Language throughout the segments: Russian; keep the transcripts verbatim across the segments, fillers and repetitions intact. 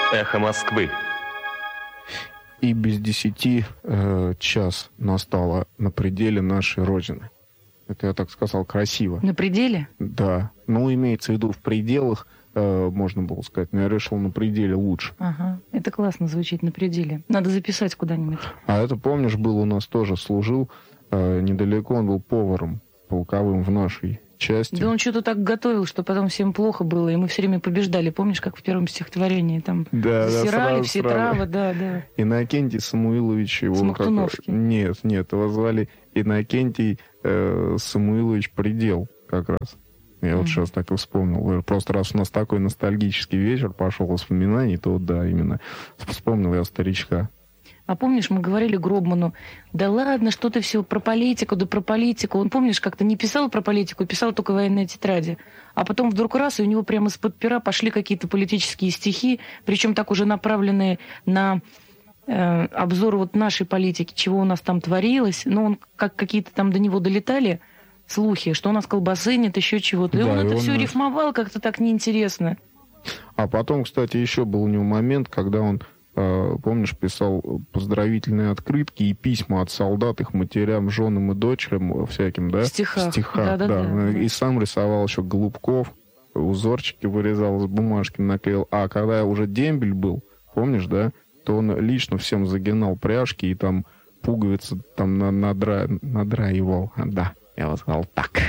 Эхо Москвы. И без десяти э, час настало на пределе нашей Родины. Это я так сказал красиво. На пределе? Да. Ну, имеется в виду в пределах, э, можно было сказать, но я решил на пределе лучше. Ага, это классно звучит, на пределе. Надо записать куда-нибудь. А это, помнишь, был у нас тоже, служил э, недалеко, он был поваром полковым в нашей части. Да он что-то так готовил, что потом всем плохо было, и мы все время побеждали. Помнишь, как в первом стихотворении? Там да, засирали да, сразу, все сразу. травы, да, да. Иннокентий Самуилович его... Смоктуновский. Как... Нет, нет, его звали Иннокентий э, Самуилович Предел как раз. Я mm-hmm. вот сейчас так и вспомнил. Просто раз у нас такой ностальгический вечер пошел воспоминаний, то вот, да, именно вспомнил я старичка. А помнишь, мы говорили Гробману, да ладно, что ты все про политику, да про политику. Он, помнишь, как-то не писал про политику, писал только военные тетради. А потом вдруг раз, и у него прямо из-под пера пошли какие-то политические стихи, причем так уже направленные на э, обзор вот нашей политики, чего у нас там творилось. Но он, как какие-то там до него долетали слухи, что у нас колбасы нет, еще чего-то. И да, он и это он все нас... рифмовал как-то так неинтересно. А потом, кстати, еще был у него момент, когда он, помнишь, писал поздравительные открытки и письма от солдат их матерям, женам и дочерям всяким, да? В стихах. В стихах, да, да, да. да, да. И сам рисовал еще голубков, узорчики вырезал из бумажки, наклеил. А когда уже дембель был, помнишь, да, то он лично всем загинал пряжки и там пуговицы там надра... надраивал. Да, я вот сказал так.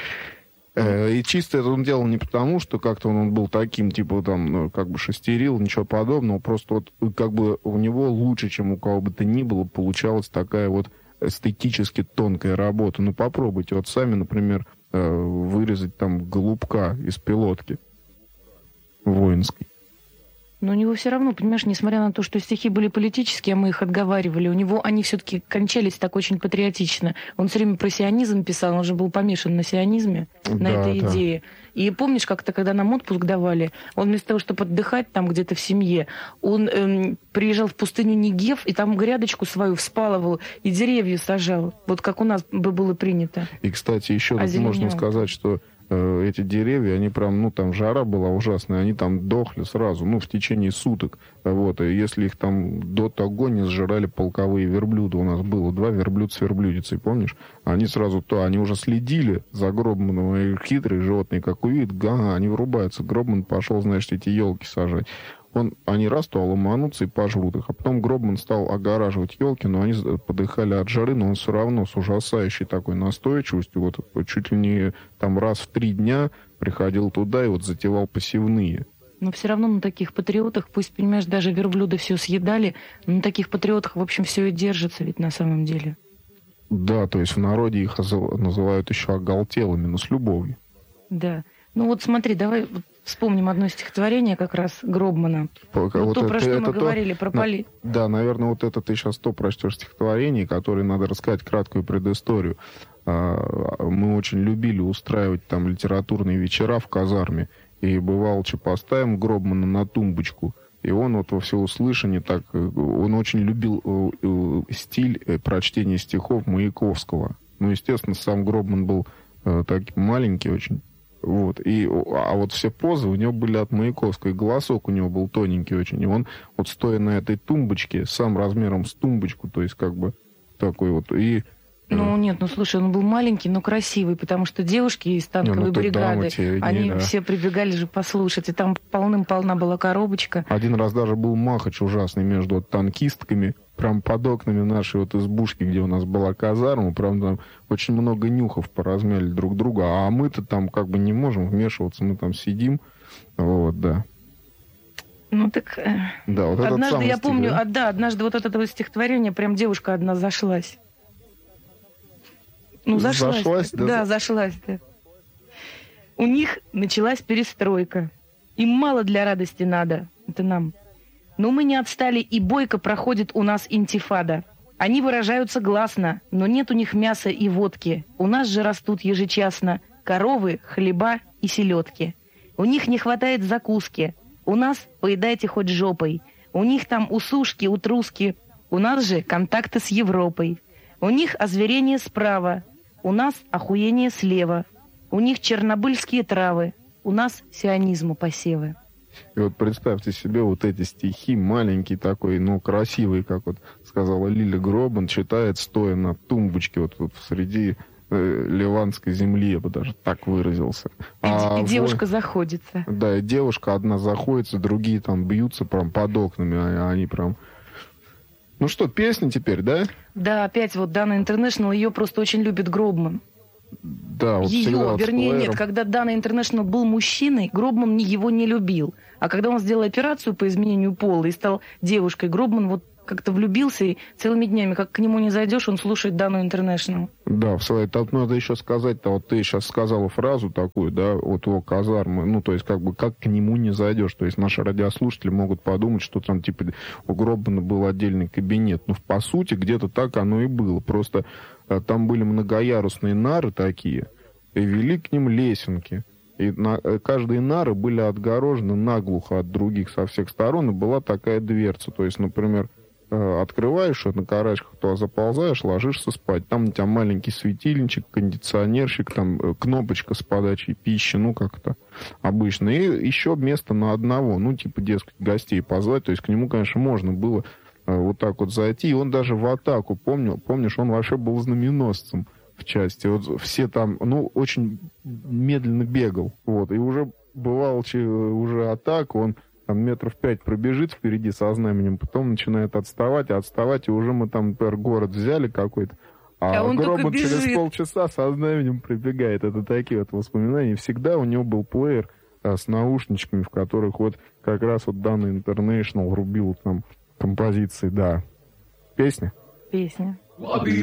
И чисто это он делал не потому, что как-то он, он был таким, типа, там, ну, как бы шестерил, ничего подобного, просто вот как бы у него лучше, чем у кого бы то ни было, получалась такая вот эстетически тонкая работа. Ну, попробуйте, вот сами, например, вырезать там голубка из пилотки воинской. Но у него все равно, понимаешь, несмотря на то, что стихи были политические, а мы их отговаривали, у него они все-таки кончались так очень патриотично. Он все время про сионизм писал, он же был помешан на сионизме, на да, этой да. идее. И помнишь, как-то, когда нам отпуск давали, он вместо того, чтобы отдыхать там где-то в семье, он эм, приезжал в пустыню Негев и там грядочку свою вспалывал и деревья сажал, вот как у нас бы было принято. И, кстати, еще а можно сказать, что эти деревья, они прям, ну, там жара была ужасная, они там дохли сразу, ну, в течение суток. Вот, и если их там до того не сжирали полковые верблюды, у нас было два верблюда с верблюдицей, помнишь? Они сразу, то, они уже следили за Гробманом, хитрые животные, как увидят, ага, они вырубаются. Гробман пошел, значит, эти елки сажать. Он, они раз то ломанутся и пожрут их. А потом Гробман стал огораживать елки, но они подыхали от жары, но он все равно с ужасающей такой настойчивостью, вот чуть ли не там раз в три дня приходил туда и вот затевал посевные. Но все равно на таких патриотах, пусть, понимаешь, даже верблюды все съедали, но на таких патриотах, в общем, все и держится ведь на самом деле. Да, то есть в народе их называют еще оголтелыми, но с любовью. Да. Ну вот смотри, давай вспомним одно стихотворение как раз Гробмана. Вот ну, то, это, про что это мы то, говорили, про поли... Да, наверное, вот это ты сейчас то прочтешь стихотворение, которое надо рассказать краткую предысторию. Мы очень любили устраивать там литературные вечера в казарме, и бывало, что поставим Гробмана на тумбочку, и он вот во всеуслышание так, он очень любил стиль прочтения стихов Маяковского. Ну, естественно, сам Гробман был такой маленький очень. Вот. И, а вот все позы у него были от Маяковского, и голосок у него был тоненький очень. И он, вот стоя на этой тумбочке, сам размером с тумбочку, то есть как бы такой вот, и... Ну нет, ну слушай, он был маленький, но красивый, потому что девушки из танковой ну, бригады, тебе, они да. все прибегали же послушать, и там полным-полна была коробочка. Один раз даже был махач ужасный между вот танкистками, прям под окнами нашей вот избушки, где у нас была казарма, прям там очень много нюхов поразмяли друг друга, а мы-то там как бы не можем вмешиваться, мы там сидим, вот, да. Ну так, да, вот однажды, я стих, помню, да? а, да, однажды вот это вот стихотворение, прям девушка одна зашлась. Ну, зашлась. Зашлась, да? Да, зашлась, да. У них началась перестройка. Им мало для радости надо. Это нам. Но мы не отстали, и бойко проходит у нас интифада. Они выражаются гласно, но нет у них мяса и водки. У нас же растут ежечасно коровы, хлеба и селедки. У них не хватает закуски. У нас поедайте хоть жопой. У них там усушки, утруски. У нас же контакты с Европой. У них озверение справа. У нас охуение слева. У них чернобыльские травы. У нас сионизму посевы. И вот представьте себе вот эти стихи, маленький такой, ну, красивый, как вот сказала Лиля Гробан, читает, стоя на тумбочке вот, вот среди э, ливанской земли, я бы даже так выразился. И, а и девушка в... заходится. Да, и девушка одна заходится, другие там бьются прям под окнами, а они прям... Ну что, песня теперь, да? Да, опять вот Дана Интернешнл, ее просто очень любит Гробман. Да, вот ее, вот вернее, нет, когда Дана Интернешнл был мужчиной, Гробман его не любил. А когда он сделал операцию по изменению пола и стал девушкой, Гробман вот как-то влюбился, и целыми днями, как к нему не зайдешь, он слушает Дану Интернешнл. Да, в своей, так надо еще сказать-то, вот ты сейчас сказала фразу такую, да, вот его казармы, ну, то есть, как бы, как к нему не зайдешь, то есть, наши радиослушатели могут подумать, что там, типа, у Гробмана был отдельный кабинет, ну, по сути, где-то так оно и было, просто там были многоярусные нары такие, и вели к ним лесенки. И на, каждые нары были отгорожены наглухо от других со всех сторон, и была такая дверца. То есть, например, открываешь ее на карачках, то заползаешь, ложишься спать. Там у тебя маленький светильничек, кондиционерчик, там кнопочка с подачей пищи, ну как-то обычно. И еще место на одного, ну типа, дескать, гостей позвать. То есть к нему, конечно, можно было вот так вот зайти. И он даже в атаку, помню, помнишь, он вообще был знаменосцем в части. Вот все там, ну, очень медленно бегал. Вот, и уже бывал уже атака, он там метров пять пробежит впереди со знаменем, потом начинает отставать, а отставать, и уже мы там, например, город взяли какой-то, а, а Гробман через полчаса со знаменем прибегает. Это такие вот воспоминания. Всегда у него был плеер а, с наушничками, в которых вот как раз вот Dana International рубил там композиции, да. Песня? Песня. I'll be